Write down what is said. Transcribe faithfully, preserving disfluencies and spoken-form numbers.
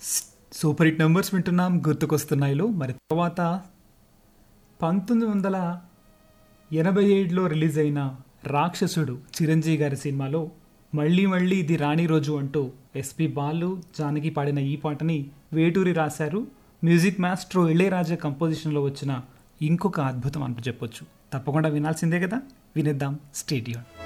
Super hit numbers వింటున్నాం గుర్తుకొస్తున్నాయిలో. మరి తర్వాత పంతొమ్మిది వందల ఎనభై ఏడులో రిలీజ్ అయిన రాక్షసుడు చిరంజీవి గారి సినిమాలో మళ్ళీ మళ్ళీ ఇది రాణి రోజు అంటూ ఎస్పి బాలు జానకి పాడిన ఈ పాటని వేటూరి రాశారు. మ్యూజిక్ మాస్ట్రో ఇళయరాజా కంపోజిషన్లో వచ్చిన ఇంకొక అద్భుతం అంటూ చెప్పొచ్చు. తప్పకుండా వినాల్సిందే కదా, వినేద్దాం. స్టేడియం.